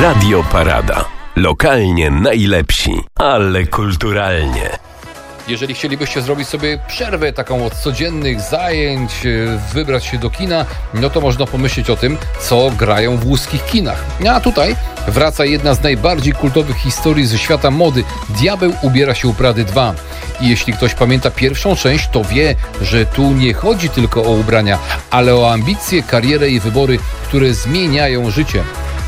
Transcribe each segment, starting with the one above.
Radio Parada. Lokalnie najlepsi, ale kulturalnie. Jeżeli chcielibyście zrobić sobie przerwę taką od codziennych zajęć, wybrać się do kina, no to można pomyśleć o tym, co grają w łódzkich kinach. A tutaj wraca jedna z najbardziej kultowych historii ze świata mody. Diabeł ubiera się u Prady 2. I jeśli ktoś pamięta pierwszą część, to wie, że tu nie chodzi tylko o ubrania, ale o ambicje, karierę i wybory, które zmieniają życie.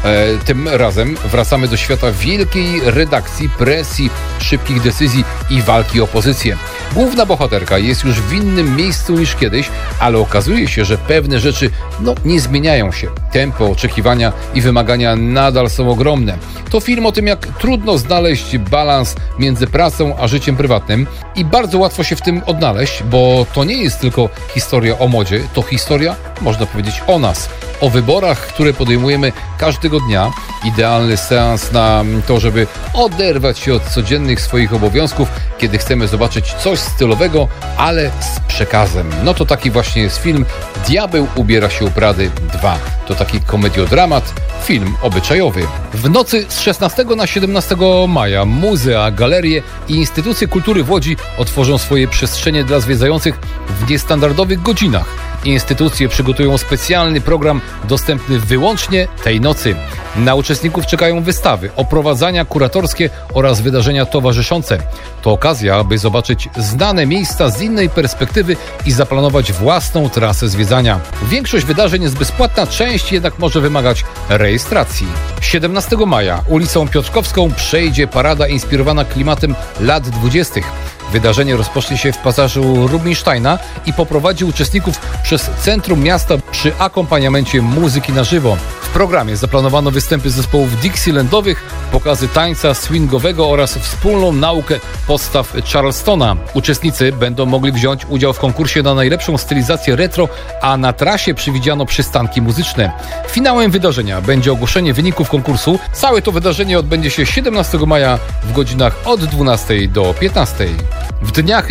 Tym razem wracamy do świata wielkiej redakcji, presji, szybkich decyzji i walki o pozycję. Główna bohaterka jest już w innym miejscu niż kiedyś, ale okazuje się, że pewne rzeczy nie zmieniają się. Tempo, oczekiwania i wymagania nadal są ogromne. To film o tym, jak trudno znaleźć balans między pracą a życiem prywatnym i bardzo łatwo się w tym odnaleźć, bo to nie jest tylko historia o modzie, to historia, można powiedzieć, o nas. O wyborach, które podejmujemy każdego dnia. Idealny seans na to, żeby oderwać się od codziennych swoich obowiązków, kiedy chcemy zobaczyć coś stylowego, ale z przekazem. No to taki właśnie jest film Diabeł ubiera się u Prady 2. To taki komediodramat, film obyczajowy. W nocy z 16 na 17 maja muzea, galerie i instytucje kultury w Łodzi otworzą swoje przestrzenie dla zwiedzających w niestandardowych godzinach. Instytucje przygotują specjalny program dostępny wyłącznie tej nocy. Na uczestników czekają wystawy, oprowadzania kuratorskie oraz wydarzenia towarzyszące. To okazja, by zobaczyć znane miejsca z innej perspektywy i zaplanować własną trasę zwiedzania. Większość wydarzeń jest bezpłatna, część jednak może wymagać rejestracji. 17 maja ulicą Piotrkowską przejdzie parada inspirowana klimatem lat 20. Wydarzenie rozpocznie się w pasażu Rubinsteina i poprowadzi uczestników przez centrum miasta przy akompaniamencie muzyki na żywo. W programie zaplanowano występy zespołów Dixielandowych, pokazy tańca swingowego oraz wspólną naukę podstaw Charlestona. Uczestnicy będą mogli wziąć udział w konkursie na najlepszą stylizację retro, a na trasie przewidziano przystanki muzyczne. Finałem wydarzenia będzie ogłoszenie wyników konkursu. Całe to wydarzenie odbędzie się 17 maja w godzinach od 12 do 15. W dniach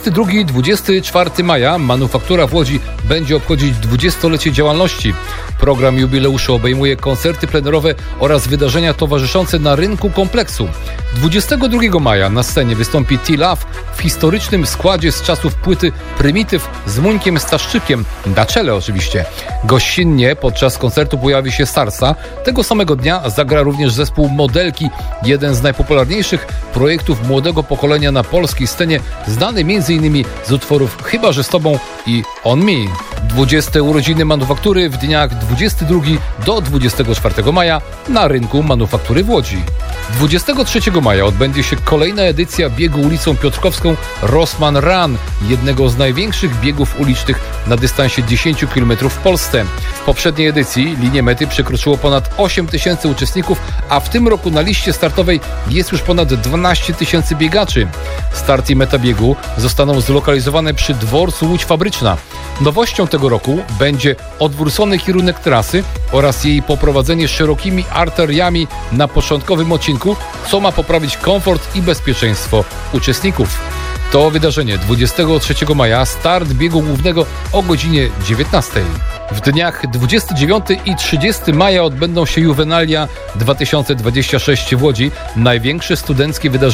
22-24 maja Manufaktura w Łodzi będzie obchodzić 20-lecie działalności. Program jubileuszu obejmuje koncerty plenerowe oraz wydarzenia towarzyszące na rynku kompleksu. 22 maja na scenie wystąpi T-Love w historycznym składzie z czasów płyty Prymityw z Muńkiem Staszczykiem, na czele oczywiście. Gościnnie podczas koncertu pojawi się Sarsa. Tego samego dnia zagra również zespół Modelki, jeden z najpopularniejszych projektów młodego pokolenia na polskiej scenie, znany m.in. z utworów Chyba że z Tobą i On Me. 20 urodziny Manufaktury w dniach 22 do 24 maja na rynku Manufaktury w Łodzi. 23 maja odbędzie się kolejna edycja biegu ulicą Piotrkowską Rossmann Run, jednego z największych biegów ulicznych na dystansie 10 km w Polsce. W poprzedniej edycji linię mety przekroczyło ponad 8 tysięcy uczestników, a w tym roku na liście startowej jest już ponad 12 tysięcy biegaczy. Start i meta biegu zostaną zlokalizowane przy dworcu Łódź Fabryczna. Nowością tego roku będzie odwrócony kierunek trasy oraz jej poprowadzenie szerokimi arteriami na początkowym odcinku, co ma poprawić komfort i bezpieczeństwo uczestników. To wydarzenie 23 maja, start biegu głównego o godzinie 19. W dniach 29 i 30 maja odbędą się Juvenalia 2026 w Łodzi, największe studenckie wydarzenie